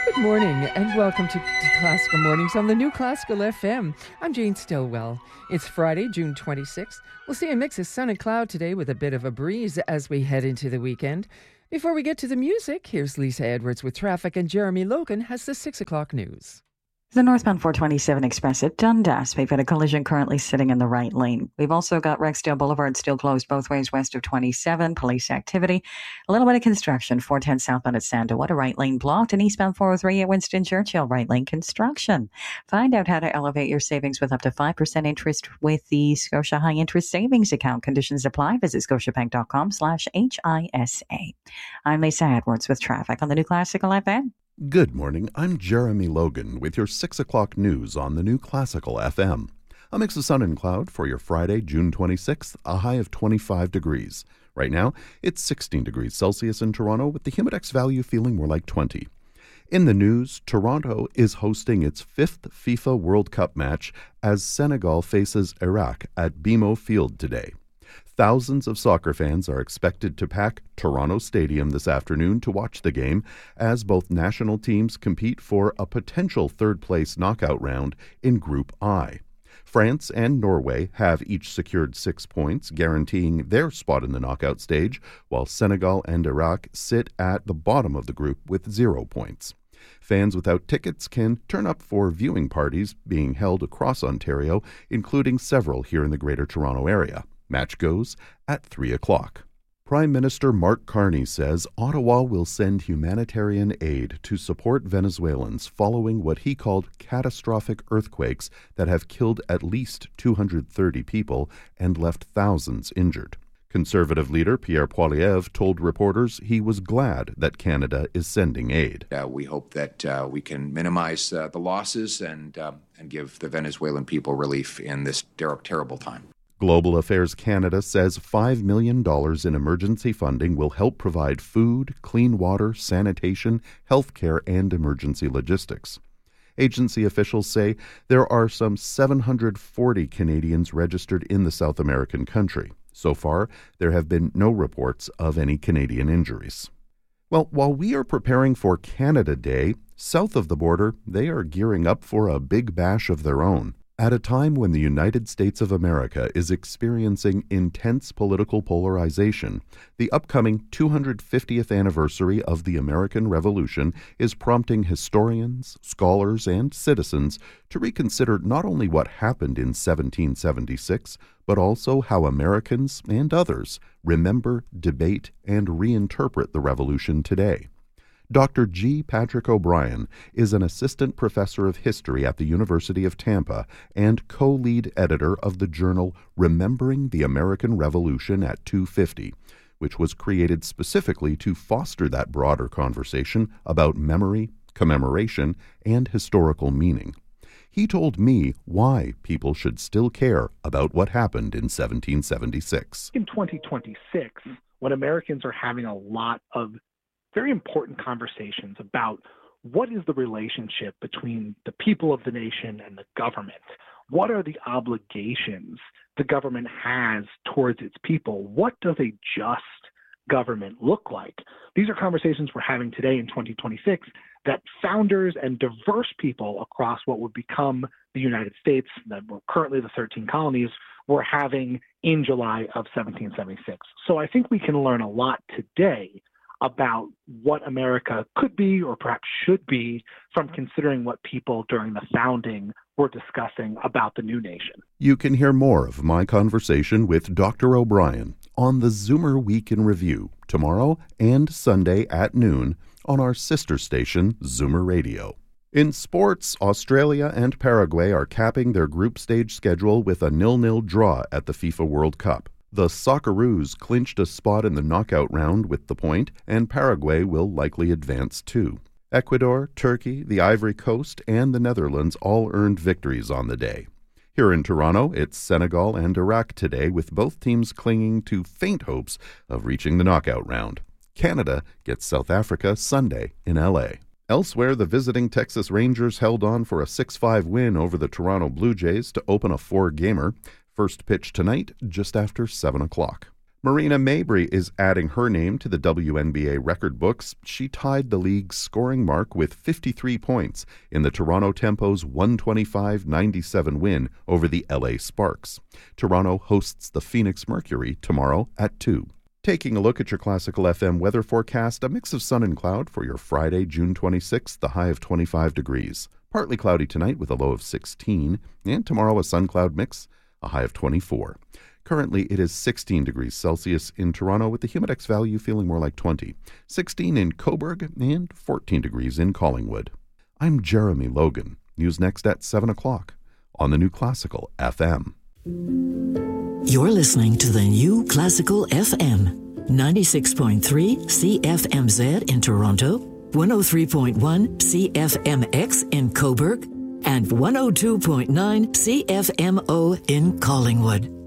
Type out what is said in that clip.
Good morning and welcome to Classical Mornings on the new Classical FM. I'm Jane Stillwell. It's Friday, June 26th. We'll see a mix of sun and cloud today with a bit of a breeze as we head into the weekend. Before we get to the music, here's Lisa Edwards with traffic, and Jeremy Logan has the 6 o'clock news. The northbound 427 Express at Dundas. We've got a collision currently sitting in the right lane. We've also got Rexdale Boulevard still closed both ways west of 27. Police activity. A little bit of construction. 410 southbound at Sandawood, a right lane blocked. And eastbound 403 at Winston Churchill, right lane construction. Find out how to elevate your savings with up to 5% interest with the Scotia High Interest Savings Account. Conditions apply. Visit scotiabank.com/HISA. I'm Lisa Edwards with traffic on the new Classical FM. Good morning, I'm Jeremy Logan with your 6 o'clock news on the new Classical FM. A mix of sun and cloud for your Friday, June 26th, a high of 25 degrees. Right now, it's 16 degrees Celsius in Toronto with the Humidex value feeling more like 20. In the news, Toronto is hosting its 5th FIFA World Cup match as Senegal faces Iraq at BMO Field today. Thousands of soccer fans are expected to pack Toronto Stadium this afternoon to watch the game as both national teams compete for a potential third-place knockout round in Group I. France and Norway have each secured 6 points, guaranteeing their spot in the knockout stage, while Senegal and Iraq sit at the bottom of the group with 0 points. Fans without tickets can turn up for viewing parties being held across Ontario, including several here in the Greater Toronto Area. Match goes at 3 o'clock. Prime Minister Mark Carney says Ottawa will send humanitarian aid to support Venezuelans following what he called catastrophic earthquakes that have killed at least 230 people and left thousands injured. Conservative leader Pierre Poilievre told reporters he was glad that Canada is sending aid. We hope that we can minimize the losses and give the Venezuelan people relief in this terrible time. Global Affairs Canada says $5 million in emergency funding will help provide food, clean water, sanitation, healthcare, and emergency logistics. Agency officials say there are some 740 Canadians registered in the South American country. So far, there have been no reports of any Canadian injuries. Well, while we are preparing for Canada Day, south of the border, they are gearing up for a big bash of their own. At a time when the United States of America is experiencing intense political polarization, the upcoming 250th anniversary of the American Revolution is prompting historians, scholars, and citizens to reconsider not only what happened in 1776, but also how Americans and others remember, debate, and reinterpret the Revolution today. Dr. G. Patrick O'Brien is an assistant professor of history at the University of Tampa and co-lead editor of the journal Remembering the American Revolution at 250, which was created specifically to foster that broader conversation about memory, commemoration, and historical meaning. He told me why people should still care about what happened in 1776. In 2026, when Americans are having a lot of very important conversations about what is the relationship between the people of the nation and the government. What are the obligations the government has towards its people? What does a just government look like? These are conversations we're having today in 2026 that founders and diverse people across what would become the United States, that were currently the 13 colonies, were having in July of 1776. So I think we can learn a lot today about what America could be or perhaps should be from considering what people during the founding were discussing about the new nation. You can hear more of my conversation with Dr. O'Brien on the Zoomer Week in Review tomorrow and Sunday at noon on our sister station, Zoomer Radio. In sports, Australia and Paraguay are capping their group stage schedule with a 0-0 draw at the FIFA World Cup. The Socceroos clinched a spot in the knockout round with the point, and Paraguay will likely advance too. Ecuador, Turkey, the Ivory Coast, and the Netherlands all earned victories on the day. Here in Toronto, it's Senegal and Iraq today, with both teams clinging to faint hopes of reaching the knockout round. Canada gets South Africa Sunday in LA. Elsewhere, the visiting Texas Rangers held on for a 6-5 win over the Toronto Blue Jays to open a 4-gamer. First pitch tonight, just after 7 o'clock. Marina Mabrey is adding her name to the WNBA record books. She tied the league's scoring mark with 53 points in the Toronto Tempo's 125-97 win over the LA Sparks. Toronto hosts the Phoenix Mercury tomorrow at 2. Taking a look at your Classical FM weather forecast, a mix of sun and cloud for your Friday, June 26th, the high of 25 degrees. Partly cloudy tonight with a low of 16, and tomorrow a sun-cloud mix, a high of 24. Currently, it is 16 degrees Celsius in Toronto with the Humidex value feeling more like 20, 16 in Cobourg, and 14 degrees in Collingwood. I'm Jeremy Logan. News next at 7 o'clock on the New Classical FM. You're listening to the New Classical FM, 96.3 CFMZ in Toronto, 103.1 CFMX in Cobourg, and 102.9 CFMO in Collingwood.